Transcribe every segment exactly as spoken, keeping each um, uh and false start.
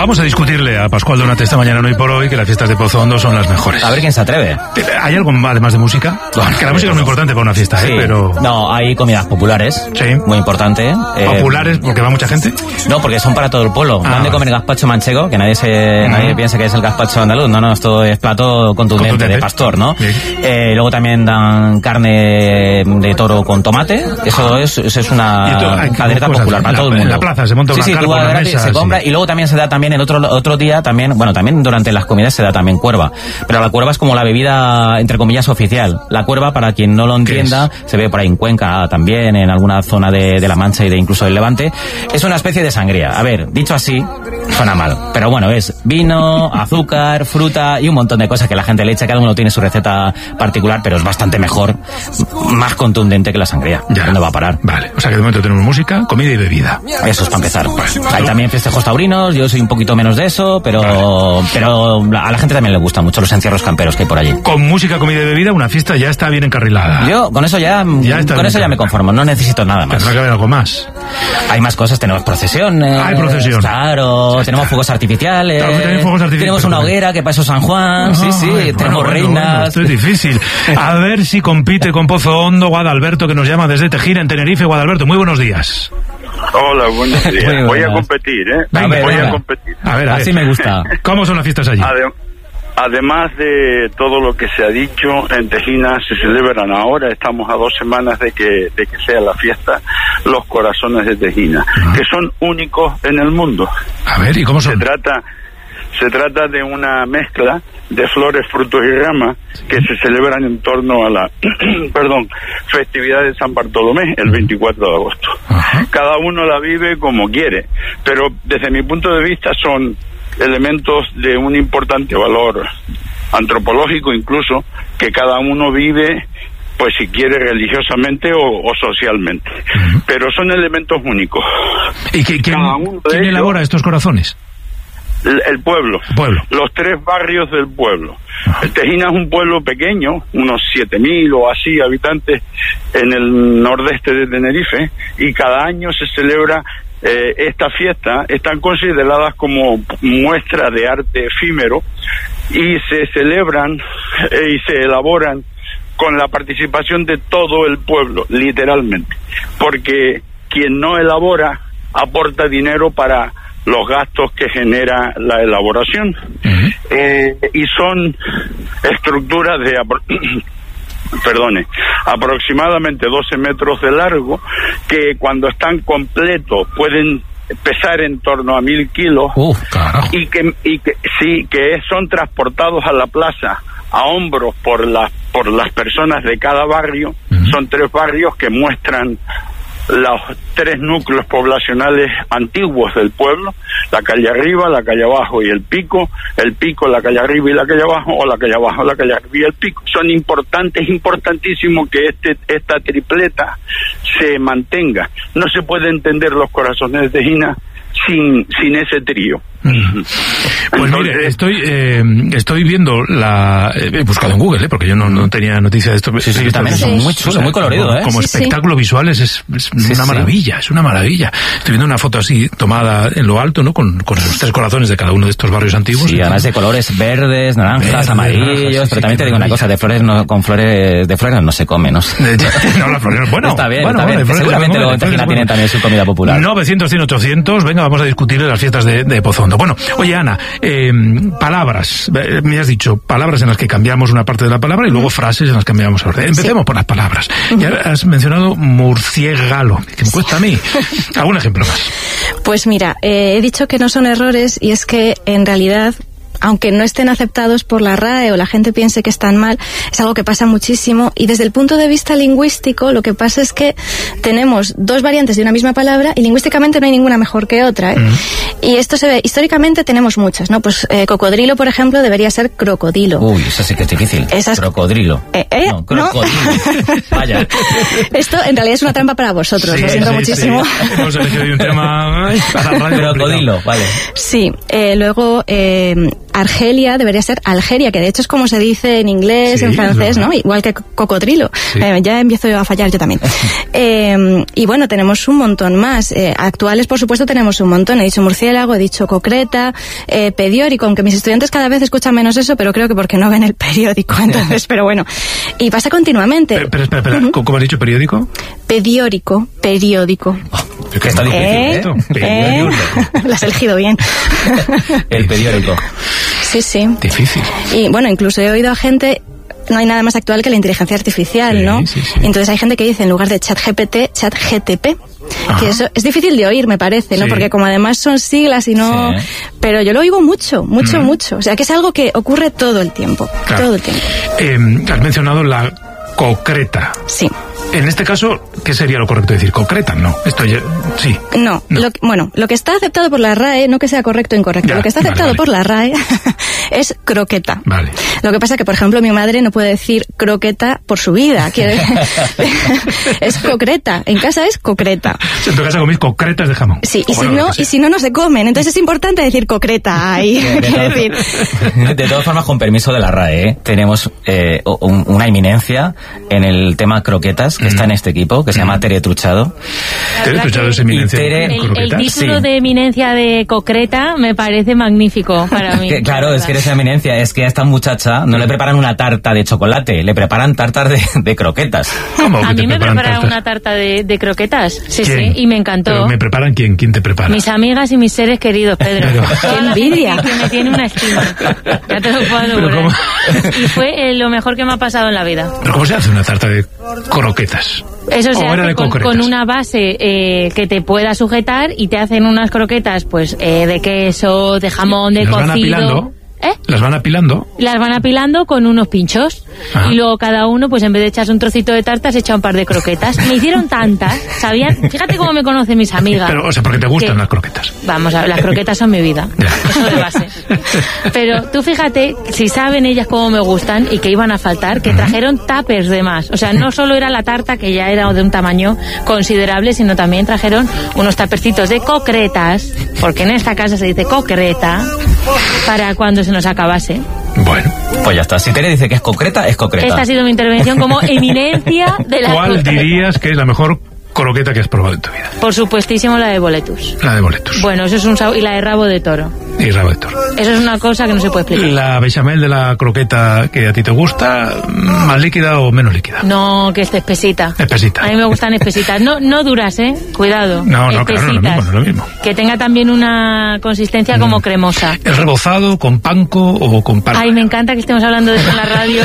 Vamos a discutirle a Pascual Donate esta mañana, no Hoy por Hoy, que las fiestas de Pozo Hondo son las mejores. A ver quién se atreve. ¿Hay algo además de música? Bueno, que la música es muy importante para una fiesta, sí. ¿eh? Pero... No, hay comidas populares. Sí. Muy importante. ¿Populares eh... porque va mucha gente? No, porque son para todo el pueblo. Ah. Van de comer gazpacho manchego, que nadie se, mm. nadie piensa que es el gazpacho andaluz. No, no, esto es plato contundente, contundente. de pastor, ¿no? Sí. Eh, luego también dan carne de toro con tomate. Eso es, eso es una caldereta popular para la, todo el mundo. En la plaza se monta una sí, sí, carpa tú por la mesa, se compra, sí. Y luego también se da también el otro otro día también, bueno, también durante las comidas se da también cuerva, pero la cuerva es como la bebida entre comillas oficial. La cuerva, para quien no lo entienda, se ve por ahí en Cuenca también, en alguna zona de, de La Mancha y de incluso del Levante. Es una especie de sangría. A ver, dicho así, suena mal, pero bueno, es vino, azúcar, fruta y un montón de cosas que la gente le echa. Cada uno tiene su receta particular, pero es bastante mejor, más contundente que la sangría. Ya. ¿Dónde va a parar? Vale, o sea que de momento tenemos música, comida y bebida. Eso es para empezar. Bueno, hay también festejos taurinos, yo soy un poquito menos de eso, pero vale. pero a la gente también le gusta mucho los encierros camperos que hay por allí. Con música, comida y bebida, una fiesta ya está bien encarrilada. Yo con eso ya, ya con eso ya me conformo, no necesito nada más. Tendrá que haber algo más. Hay más cosas, tenemos procesiones. Hay procesión. Claro, ya tenemos está. fuegos artificiales. Claro, fuegos artificiales. Tenemos una hoguera que pasó San Juan. No, sí, sí, ay, tenemos bueno, reinas. Bueno, esto es difícil. A ver si compite con Pozo Hondo Guadalberto, que nos llama desde Tejina, en Tenerife. Guadalberto, muy buenos días. Hola, buenos días. Voy a competir, ¿eh? A ver, Voy venga. a competir. A ver, a ver. Así me gusta. ¿Cómo son las fiestas allí? Adem- Además de todo lo que se ha dicho, en Tejina se celebran ahora, estamos a dos semanas de que de que sea la fiesta, los corazones de Tejina, uh-huh. que son únicos en el mundo. A ver, ¿y cómo son? Se trata, se trata de una mezcla de flores, frutos y ramas que se celebran en torno a la perdón, festividad de San Bartolomé, el veinticuatro de agosto. Uh-huh. Cada uno la vive como quiere, pero desde mi punto de vista son elementos de un importante valor antropológico, incluso, que cada uno vive, pues si quiere, religiosamente o, o socialmente. Uh-huh. Pero son elementos únicos. ¿Y que, quién, quién ellos, elabora estos corazones? El, el pueblo. pueblo. Los tres barrios del pueblo. Uh-huh. Tejina es un pueblo pequeño, unos siete mil o así habitantes en el nordeste de Tenerife, y cada año se celebra Eh, esta fiesta. Están consideradas como muestra de arte efímero y se celebran eh, y se elaboran con la participación de todo el pueblo, literalmente, porque quien no elabora aporta dinero para los gastos que genera la elaboración. Uh-huh. eh, y son estructuras de perdone, aproximadamente doce metros de largo, que cuando están completos pueden pesar en torno a mil kilos. Uf, carajo. y que y que sí que son transportados a la plaza a hombros por las por las personas de cada barrio. Uh-huh. Son tres barrios que muestran los tres núcleos poblacionales antiguos del pueblo: la calle arriba, la calle abajo y el pico, el pico, la calle arriba y la calle abajo, o la calle abajo, la calle arriba y el pico. Son importantes, importantísimo que este esta tripleta se mantenga. No se puede entender los corazones de Tejina sin sin ese trío. Mm. Pues Entonces, mire, estoy eh, estoy viendo la eh, he buscado en Google, eh, porque yo no, no tenía noticia de esto. Sí, sí, también son muy chulos, muy coloridos, eh. Como sí, espectáculo sí. visual es, es, es sí, una maravilla, sí. es una maravilla. Estoy viendo una foto así tomada en lo alto, ¿no? Con, con los tres corazones de cada uno de estos barrios antiguos. Sí, además de colores verdes, naranjas, Verde, amarillos, naranjas, sí, pero también sí, te digo una cosa, de flores no, con flores de flores no se come, ¿no? No, las flores, bueno, está bien, bueno, está bien. Flores, Seguramente bueno, luego en Tejina tienen también su comida popular. novecientos, cien, ochocientos, venga, vamos a discutir las fiestas de, de Pozo Hondo. Bueno, oye, Ana, eh, palabras, me has dicho palabras en las que cambiamos una parte de la palabra y luego frases en las que cambiamos orden. Empecemos sí. por las palabras. Ya has mencionado murciégalo, que me cuesta a mí. ¿Algún ejemplo más? Pues mira, eh, he dicho que no son errores, y es que en realidad, aunque no estén aceptados por la R A E o la gente piense que están mal, es algo que pasa muchísimo, y desde el punto de vista lingüístico lo que pasa es que tenemos dos variantes de una misma palabra y lingüísticamente no hay ninguna mejor que otra, ¿eh? Mm. Y esto se ve, históricamente tenemos muchas, ¿no? Pues eh, cocodrilo, por ejemplo, debería ser crocodilo. Uy, eso sí que es difícil. Esas... Crocodrilo. Eh, eh, no, crocodilo. ¿No? Vaya. Esto en realidad es una trampa para vosotros, sí, lo siento sí, muchísimo. Sí. Hemos elegido un tema... Crocodilo, vale. Sí, eh, luego... Eh, Argelia debería ser Algeria, que de hecho es como se dice en inglés, sí, en francés, ¿no? Igual que cocodrilo. Sí. Eh, ya empiezo yo a fallar yo también. eh, y bueno, tenemos un montón más. Eh, actuales, por supuesto, tenemos un montón. He dicho murciélago, he dicho concreta, eh, pediórico, aunque mis estudiantes cada vez escuchan menos eso, pero creo que porque no ven el periódico, entonces, pero bueno. Y pasa continuamente. Pero, pero espera, espera, uh-huh. ¿Cómo has dicho periódico? Pediórico, periódico. Oh, que está difícil ¿Eh? esto. ¿Eh? Lo has elegido bien. El periódico. Sí, sí. Difícil. Y bueno, incluso he oído a gente, no hay nada más actual que la inteligencia artificial, sí, ¿no? Sí, sí. Entonces hay gente que dice en lugar de chat G P T, chat G T P. Ajá. Que eso es difícil de oír, me parece, ¿no? Sí. Porque como además son siglas y no... Sí. Pero yo lo oigo mucho, mucho, mm. mucho. O sea, que es algo que ocurre todo el tiempo. Claro. Todo el tiempo. Eh, has mencionado la concreta. Sí. En este caso, ¿qué sería lo correcto decir? ¿Concreta? No. Esto ya... Sí. No. no. Lo, bueno, lo que está aceptado por la R A E, no que sea correcto o incorrecto, ya, lo que está aceptado vale, vale. por la R A E es croqueta. Vale. Lo que pasa que, por ejemplo, mi madre no puede decir croqueta por su vida. Quiere... es concreta. En casa es concreta. En tu casa coméis concretas de jamón. Sí, y si, no, y si no, no se comen. Entonces es importante decir concreta ahí. De, de, decir. de todas formas, con permiso de la R A E, ¿eh? tenemos eh, un, una eminencia en el tema croquetas que mm. está en este equipo, que se mm. llama Tere Truchado. Tere Truchado es eminencia. Tere, el, el título sí. de eminencia de concreta me parece magnífico para mí. Que, claro, es que eres eminencia. Es que a esta muchacha no le preparan una tarta de chocolate, le preparan tartas de, de croquetas. ¿Cómo a mí me preparan prepararon una tarta de, de croquetas. Sí, ¿Quién? sí, y me encantó. ¿Pero me preparan quién? ¿Quién te prepara? Mis amigas y mis seres queridos, Pedro. Pero... ¡Qué envidia! Que, que me tiene una estima. Ya te lo puedo asegurar. Y fue eh, lo mejor que me ha pasado en la vida. ¿Pero cómo se hace una tarta de croquetas? Eso se hace con, con una base eh, que te pueda sujetar y te hacen unas croquetas pues eh, de queso, de jamón, de ¿Las cocido. Van apilando? ¿Eh? ¿Las van apilando? Las van apilando con unos pinchos. Ajá. Y luego cada uno, pues en vez de echarse un trocito de tarta, se echa un par de croquetas. Me hicieron tantas, ¿sabían? Fíjate cómo me conocen mis amigas. Pero, o sea, porque te gustan que, las croquetas. Vamos a ver, las croquetas son mi vida. Eso de base. Pero tú fíjate, si saben ellas cómo me gustan y que iban a faltar, que trajeron tuppers de más. O sea, no solo era la tarta, que ya era de un tamaño considerable, sino también trajeron unos tapercitos de concretas, porque en esta casa se dice concreta, para cuando se nos acabase. Bueno, pues ya está. Si Tere dice que es concreta, es concreta. Esta ha sido mi intervención como eminencia de la ¿Cuál concreta. Dirías que es la mejor croqueta que has probado en tu vida? Por supuestísimo la de boletus. La de boletus. Bueno, eso es un sabor. Y la de rabo de toro. Y rabo de toro. Eso es una cosa que no se puede explicar. ¿La bechamel de la croqueta que a ti te gusta, más líquida o menos líquida? No, que esté espesita. Espesita. A mí me gustan espesitas. No, no duras, ¿eh? Cuidado. No, no, claro, no es lo mismo, no es lo mismo. Que tenga también una consistencia como mm. cremosa. ¿El rebozado con panko o con pan? Ay, me encanta que estemos hablando de eso en la radio.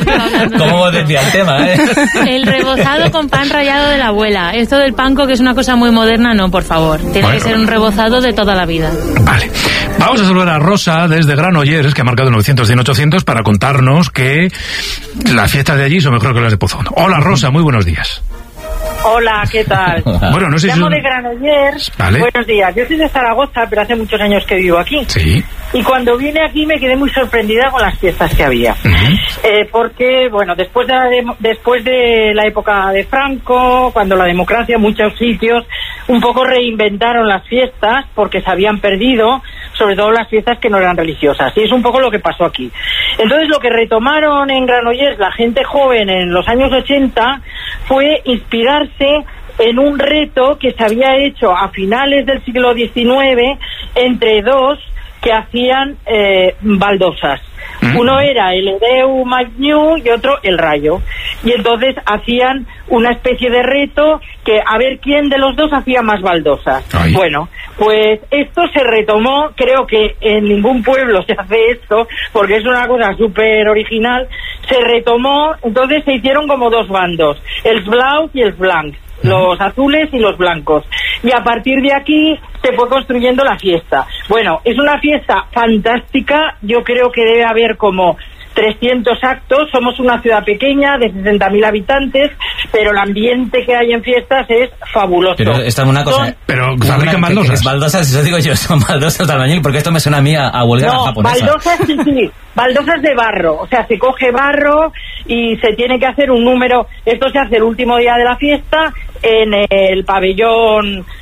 Y ¿Cómo decía el tema, eh? El rebozado con pan rallado de la abuela. Esto del panko, que es una cosa muy moderna, no, por favor. Tiene bueno, que ser un rebozado de toda la vida. Vale. Vamos a saludar a Rosa desde Granollers, que ha marcado novecientos, cien, ochocientos para contarnos que las fiestas de allí son mejor que las de Pozondo. Hola Rosa, muy buenos días. Hola, ¿qué tal? Bueno, no sé Llamo si... de Granollers. Vale. Buenos días. Yo soy de Zaragoza, pero hace muchos años que vivo aquí. Sí. Y cuando vine aquí me quedé muy sorprendida con las fiestas que había. Uh-huh. eh, porque, bueno, después de, la de, después de la época de Franco, cuando la democracia, muchos sitios un poco reinventaron las fiestas porque se habían perdido, sobre todo las fiestas que no eran religiosas. Y es un poco lo que pasó aquí. Entonces, lo que retomaron en Granollers la gente joven en los años ochenta fue inspirarse en un reto que se había hecho a finales del siglo diecinueve entre dos que hacían eh, baldosas. Mm. Uno era el Hereu Magnu y otro el Rayo. Y entonces hacían una especie de reto que a ver quién de los dos hacía más baldosas. Ay. Bueno, pues esto se retomó, creo que en ningún pueblo se hace esto, porque es una cosa súper original. Se retomó, entonces se hicieron como dos bandos, el Blau y el Blanc, los azules y los blancos, y a partir de aquí se fue construyendo la fiesta. Bueno, es una fiesta fantástica. Yo creo que debe haber como trescientos actos. Somos una ciudad pequeña de sesenta mil habitantes, pero el ambiente que hay en fiestas es fabuloso. Pero esta es una cosa... Son... Pero fabrican baldosas. Es baldosas, eso digo yo, son baldosas de albañil, porque esto me suena a mí a, a huelga no, japonesa. Baldosas, sí, sí. Baldosas de barro. O sea, se coge barro y se tiene que hacer un número. Esto se hace el último día de la fiesta en el pabellón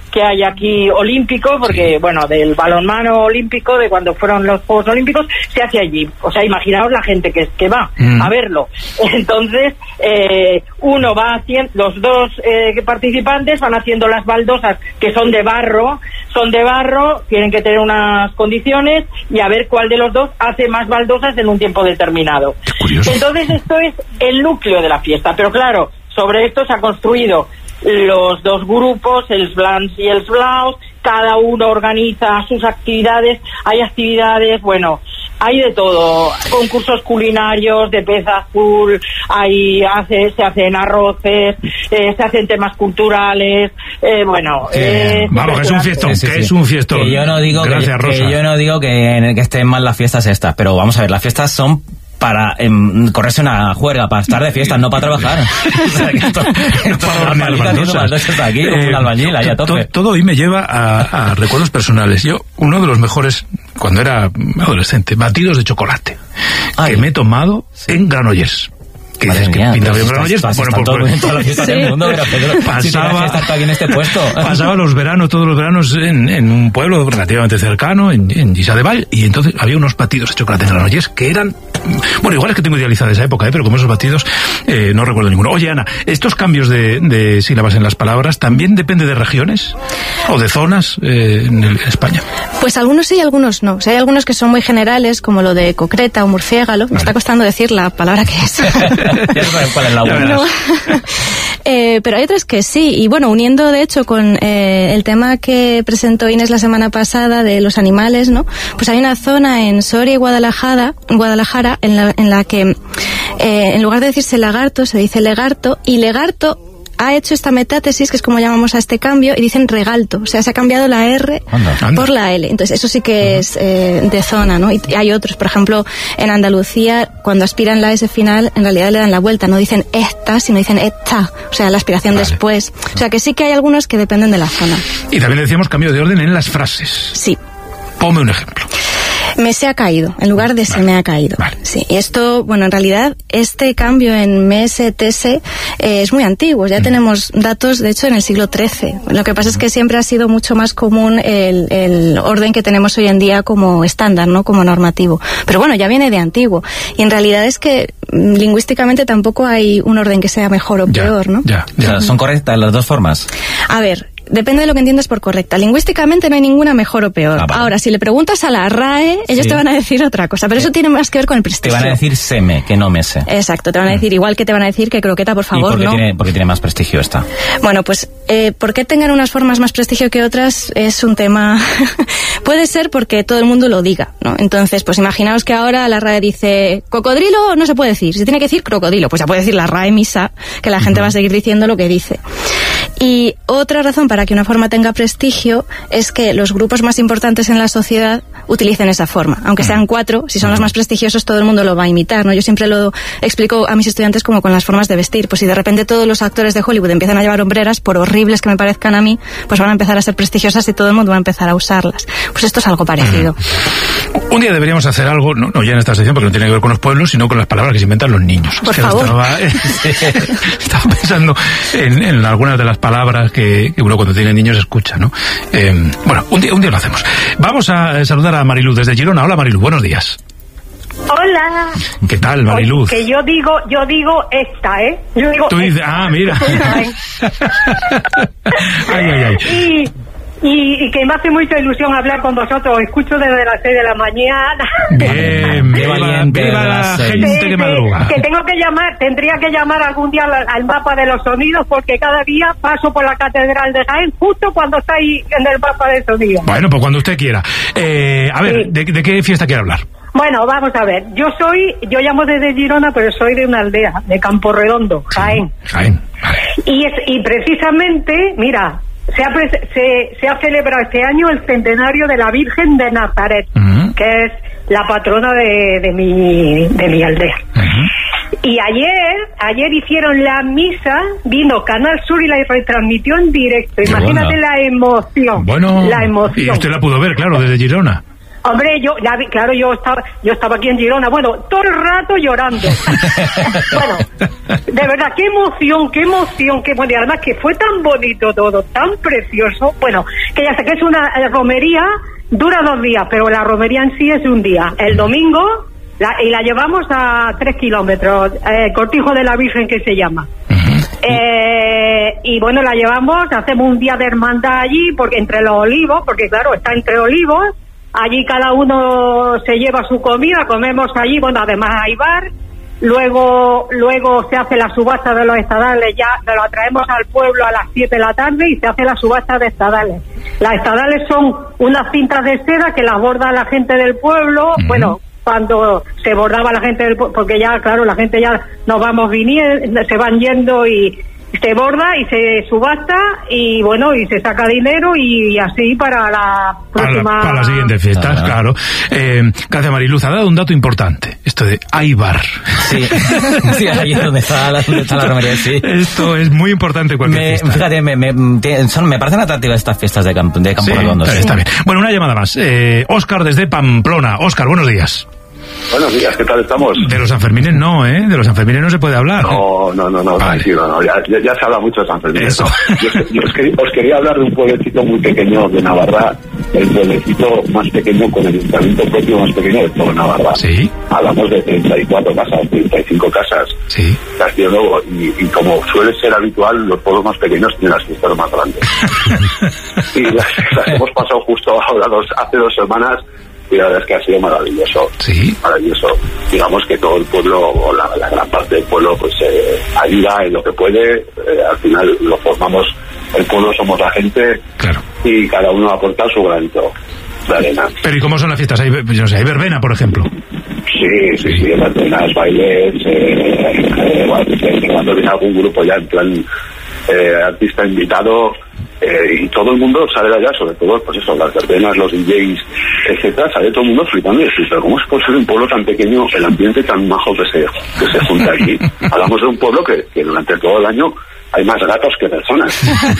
que hay aquí olímpico, porque, bueno, del balonmano olímpico, de cuando fueron los Juegos Olímpicos, se hace allí. O sea, imaginaos la gente que, que va mm. a verlo. Entonces, eh, uno va haciendo, los dos eh, participantes van haciendo las baldosas, que son de barro, son de barro, tienen que tener unas condiciones, y a ver cuál de los dos hace más baldosas en un tiempo determinado. Entonces, esto es el núcleo de la fiesta, pero claro, sobre esto se ha construido los dos grupos, el Blans y el Blaus, cada uno organiza sus actividades, hay actividades, bueno, hay de todo, concursos culinarios de pez azul, hay, hace, se hacen arroces, eh, se hacen temas culturales, eh, bueno... Eh, vamos, que es un fiestón, sí, sí, que es un fiestón. Que yo no digo, Gracias, que, que, yo no digo que, que estén mal las fiestas estas, pero vamos a ver, las fiestas son para eh, correrse una juerga, para estar de fiesta, no para trabajar. O sea, que esto, esto no aquí, como un albañil, ahí a tope. Todo hoy me lleva a, a recuerdos personales. Yo, uno de los mejores, cuando era adolescente, batidos de chocolate, Ay, que me he tomado sí. en Granollers. Que dices que pinta bien Granollers, bueno, pues, pues todas las fiestas sí. del mundo, pero Pedro, pasaba, si estar aquí en este puesto. Pasaba los veranos, todos los veranos en, en un pueblo relativamente cercano, en, en Lliçà de Vall, y entonces había unos batidos de chocolate en Granollers que eran, bueno, igual es que tengo idealizada esa época, ¿eh? Pero como esos batidos eh, no recuerdo ninguno. Oye, Ana, estos cambios de, de sílabas en las palabras también depende de regiones o de zonas eh, en, el, en España. Pues algunos sí y algunos no. O sea, hay algunos que son muy generales, como lo de concreta o murciégalo. Me vale. está costando decir la palabra que es. Ya sabes cuál es la buena. No. eh, pero hay otras que sí. Y bueno, uniendo de hecho con eh, el tema que presentó Inés la semana pasada de los animales, ¿no? Pues hay una zona en Soria y Guadalajara, Guadalajara en, la, en la que eh, en lugar de decirse lagarto, se dice legarto, y legarto ha hecho esta metátesis, que es como llamamos a este cambio, y dicen regalto, o sea, se ha cambiado la R anda, anda. por la L. Entonces, eso sí que uh-huh. es eh, de zona, ¿no? Y hay otros, por ejemplo, en Andalucía, cuando aspiran la S final, en realidad le dan la vuelta, no dicen esta, sino dicen esta, o sea, la aspiración vale. después. O sea, que sí que hay algunos que dependen de la zona. Y también decíamos cambio de orden en las frases. Sí. Ponme un ejemplo. Me se ha caído, en lugar de vale, se me ha caído. Vale. Sí, y esto, bueno, en realidad, este cambio en me se, te se, eh, es muy antiguo. Ya mm. tenemos datos, de hecho, en el siglo trece. Lo que pasa mm. es que siempre ha sido mucho más común el, el orden que tenemos hoy en día como estándar, ¿no? Como normativo. Pero bueno, ya viene de antiguo. Y en realidad es que lingüísticamente tampoco hay un orden que sea mejor o ya, peor, ¿no? Ya, ya. O sea, ¿son correctas las dos formas? A ver, depende de lo que entiendas por correcta. Lingüísticamente no hay ninguna mejor o peor. Ah, vale. Ahora, si le preguntas a la R A E, ellos sí. te van a decir otra cosa, pero eso tiene más que ver con el prestigio. Te van a decir seme, que no mese. Exacto, te van a decir, mm. igual que te van a decir que croqueta, por favor, ¿Y por qué no? Tiene, porque tiene más prestigio esta? Bueno, pues, eh, ¿por qué tengan unas formas más prestigio que otras? Es un tema... Puede ser porque todo el mundo lo diga, ¿no? Entonces, pues imaginaos que ahora la R A E dice cocodrilo, no se puede decir, se tiene que decir crocodilo, pues ya puede decir la R A E misa, que la gente uh-huh. va a seguir diciendo lo que dice. Y otra razón para que una forma tenga prestigio es que los grupos más importantes en la sociedad utilicen esa forma. Aunque sean cuatro, si son los más prestigiosos, todo el mundo lo va a imitar, ¿no? Yo siempre lo explico a mis estudiantes como con las formas de vestir. Pues si de repente todos los actores de Hollywood empiezan a llevar hombreras, por horribles que me parezcan a mí, pues van a empezar a ser prestigiosas y todo el mundo va a empezar a usarlas. Pues esto es algo parecido. Un día deberíamos hacer algo, no, no ya en esta sección, porque no tiene que ver con los pueblos, sino con las palabras que se inventan los niños. Por es que favor. Estaba, eh, estaba pensando en, en algunas de las palabras que, que uno cuando tiene niños escucha, ¿no? Eh, bueno, un día, un día lo hacemos. Vamos a saludar a Mariluz desde Girona. Hola, Mariluz, buenos días. Hola. ¿Qué tal, Mariluz? Que yo digo, yo digo esta, ¿eh? Yo digo Tú dices, ah, mira. ay, ay, ay. Y... Y, y que me hace mucha ilusión hablar con vosotros. Escucho desde las seis de la mañana. Bien, viva, valiente, viva la gente que madruga. Que tengo que llamar, tendría que llamar algún día al, al mapa de los sonidos, porque cada día paso por la Catedral de Jaén justo cuando está ahí en el mapa de sonidos. Bueno, pues cuando usted quiera. Eh, a ver, sí. ¿de, ¿de qué fiesta quiere hablar? Bueno, vamos a ver. Yo soy, yo llamo desde Girona, pero soy de una aldea, de Campo Redondo, Jaén. Sí, Jaén. Vale. Y, es, y precisamente, mira... Se ha, se, se ha celebrado este año el centenario de la Virgen de Nazaret, uh-huh. que es la patrona de, de, mi, de mi aldea. Uh-huh. Y ayer, ayer hicieron la misa, vino Canal Sur y la retransmitió en directo. Imagínate la emoción. Bueno, la emoción. Y usted la pudo ver, claro, desde Girona. Hombre, yo, ya vi, claro, yo estaba, yo estaba aquí en Girona, bueno, todo el rato llorando. Bueno, de verdad, qué emoción, qué emoción, qué bueno, y además que fue tan bonito todo, tan precioso. Bueno, que ya sé que es una eh, romería, dura dos días, pero la romería en sí es un día. El domingo, la, y la llevamos a tres kilómetros, eh, Cortijo de la Virgen que se llama. Eh, y bueno, la llevamos, hacemos un día de hermandad allí, porque entre los olivos, porque claro, está entre olivos. Allí cada uno se lleva su comida, comemos allí, bueno, además hay bar, luego luego se hace la subasta de los estadales, ya lo traemos al pueblo a las siete de la tarde y se hace la subasta de estadales. Las estadales son unas cintas de seda que las borda la gente del pueblo, uh-huh. Bueno, cuando se bordaba la gente del pueblo, porque ya, claro, la gente ya nos vamos viniendo, se van yendo y se borda y se subasta y bueno, y se saca dinero y así para la próxima... Para, para las siguientes fiestas, ah, claro. Eh, gracias, Mariluz. Ha dado un dato importante, esto de hay bar. Sí, sí, ahí es donde está la, donde está la romería, sí. Esto es muy importante cualquier me, fiesta. Fíjate, me, me, son, me parecen atractivas estas fiestas de Campo, de Campo sí, Redondo. Está, sí. está bien. Bueno, una llamada más. Eh, Óscar desde Pamplona. Óscar, buenos días. Buenos días, ¿qué tal estamos? De los Sanfermines no, ¿eh? De los Sanfermines no se puede hablar. No, no, no, no, vale. tranquilo, no, ya, ya, ya se habla mucho de Sanfermines. Eso. No. Yo, yo os, quería, os quería hablar de un pueblecito muy pequeño de Navarra, el pueblecito más pequeño con el ayuntamiento propio más pequeño de todo Navarra. Sí. Hablamos de treinta y cuatro casas, treinta y cinco casas. Sí. Castillo Nuevo, y, y como suele ser habitual, los pueblos más pequeños tienen las fiestas más grandes. Y las, las hemos pasado justo ahora, dos, hace dos semanas. Y la verdad es que ha sido maravilloso. Sí. Maravilloso. Digamos que todo el pueblo, o la, la gran parte del pueblo, pues eh, ayuda en lo que puede. Eh, al final lo formamos, el pueblo somos la gente. Claro. Y cada uno aporta su granito de arena. Pero ¿y cómo son las fiestas? Hay, yo no sé, hay verbena, por ejemplo. Sí, sí, sí, verbenas, bailes. Eh, eh, bueno, cuando viene algún grupo ya en plan eh, artista invitado. Eh, y todo el mundo sale de allá, sobre todo, pues eso, las verbenas, los D Js, etcétera, sale todo el mundo flipando y decir, pero ¿cómo es posible un pueblo tan pequeño, el ambiente tan majo que se, que se junta aquí? Hablamos de un pueblo que, que durante todo el año hay más gatos que personas.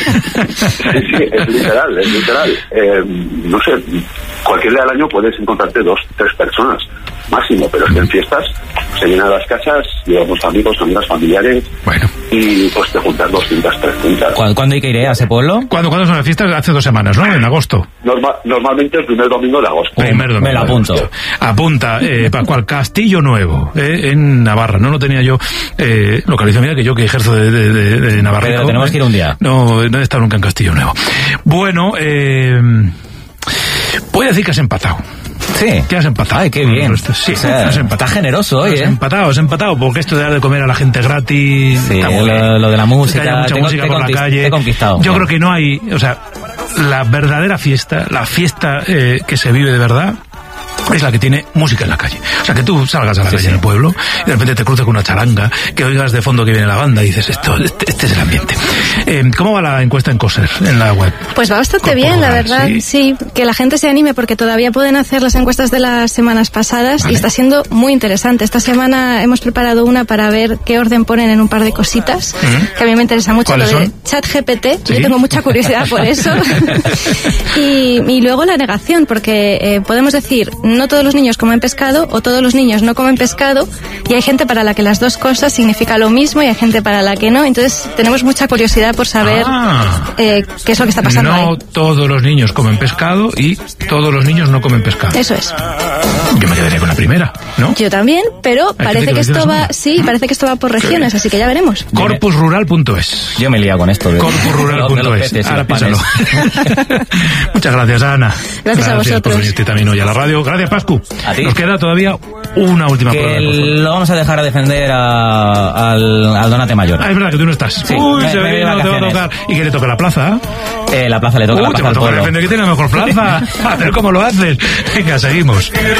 Sí, sí, es literal, es literal. Eh, no sé, cualquier día del año puedes encontrarte dos, tres personas máximo, pero es que en fiestas se llenan las casas, llevamos amigos, amigas, familiares, bueno, y pues te juntas doscientas, trescientas. ¿Cuándo, ¿Cuándo hay que ir a ese pueblo? ¿Cuándo, ¿Cuándo son las fiestas? Hace dos semanas, ¿no? En agosto. Norma, normalmente el primer domingo de agosto. Primer domingo. Me lo apunto. Apunta, eh, Pascual, Castillo Nuevo, eh, en Navarra. No lo tenía yo eh, localizado. Mira que yo que ejerzo de, de, de, de Navarra. Pero tenemos que ir un día. No, no he estado nunca en Castillo Nuevo. Bueno, eh, puedo decir que has empatado. Sí. Que has empatado. Ay, qué bien. Sí, o sea, has empatado. Está generoso hoy, has ¿eh? empatado, has empatado, porque esto de dar de comer a la gente gratis... Sí, lo, lo de la música... Que haya mucha te, música te por la calle. Te he conquistado. Yo bueno. creo que no hay... O sea, la verdadera fiesta, la fiesta eh, que se vive de verdad... es la que tiene música en la calle. O sea, que tú salgas a la sí, calle sí. en el pueblo y de repente te cruces con una charanga, que oigas de fondo que viene la banda y dices, esto, este, este es el ambiente. Eh, ¿Cómo va la encuesta en Coser, en la web? Pues va bastante Por- bien, por la hogar, verdad. ¿sí? Sí, que la gente se anime porque todavía pueden hacer las encuestas de las semanas pasadas Vale. y está siendo muy interesante. Esta semana hemos preparado una para ver qué orden ponen en un par de cositas, Ujú. que a mí me interesa mucho, lo ¿Cuáles de son? ChatGPT. ¿Sí? Yo tengo mucha curiosidad por eso. y, y luego la negación, porque eh, podemos decir, no todos los niños comen pescado o todos los niños no comen pescado, y hay gente para la que las dos cosas significa lo mismo y hay gente para la que no. Entonces tenemos mucha curiosidad por saber Ah. eh, qué es lo que está pasando No ahí. todos los niños comen pescado y todos los niños no comen pescado. Eso es. Yo me quedaría con la primera, ¿no? Yo también, pero gente parece que que lo dice esto la va, segunda. sí, parece que esto va por regiones, así que ya veremos. corpus rural punto es. Yo me he liado con esto de, corpus rural de los punto es. peces y Ahora los panes. piénsalo. Muchas gracias, Ana. Gracias a vosotros. por venirte también hoy a la radio. Gracias, Pascu. A ti. Nos queda todavía una última Que prueba. por favor. lo vamos a dejar a defender a, al, al Donate Mayor. Ah, es verdad que tú no estás. Sí, Uy, me- se me voy ve, de no te va a vacaciones. tocar. ¿Y que le toca la plaza? Eh, la plaza le toca Uh, la te plaza va a al tocar pueblo. defender que tiene la mejor plaza. A ver cómo lo haces. Venga, seguimos.